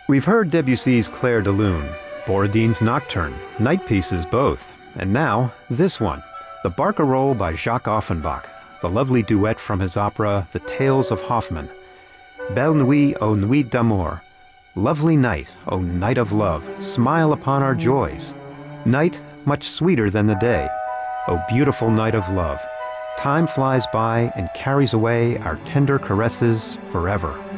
We've heard Debussy's Clair de Lune, Borodin's Nocturne, night pieces both, and now this one, the Barcarolle by Jacques Offenbach, the lovely duet from his opera The Tales of Hoffmann. Belle nuit, ô nuit d'amour. Lovely night, O night of love, smile upon our joys. Night much sweeter than the day, O beautiful night of love. Time flies by and carries away our tender caresses forever.